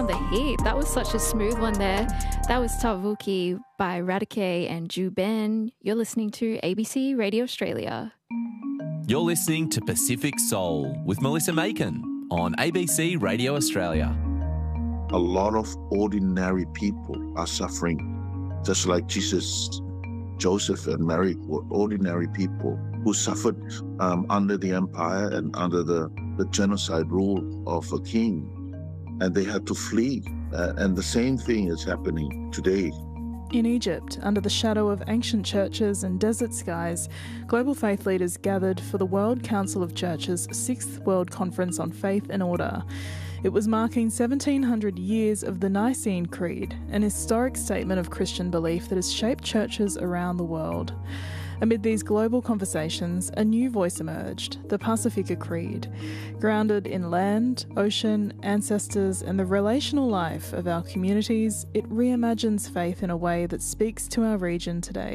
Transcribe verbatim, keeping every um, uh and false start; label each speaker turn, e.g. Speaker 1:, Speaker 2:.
Speaker 1: down the heat. That was such a smooth one there. That was Tavuki by Radike and Ju Ben. You're listening to A B C Radio Australia.
Speaker 2: You're listening to Pacific Soul with Melissa Macon on A B C Radio Australia.
Speaker 3: A lot of ordinary people are suffering, just like Jesus, Joseph and Mary were ordinary people who suffered um, under the empire and under the, the genocide rule of a king. And they had to flee. Uh, and the same thing is happening today.
Speaker 4: In Egypt, under the shadow of ancient churches and desert skies, global faith leaders gathered for the World Council of Churches' sixth World Conference on Faith and Order. It was marking seventeen hundred years of the Nicene Creed, an historic statement of Christian belief that has shaped churches around the world. Amid these global conversations, a new voice emerged, the Pacifica Creed. Grounded in land, ocean, ancestors, and the relational life of our communities, it reimagines faith in a way that speaks to our region today.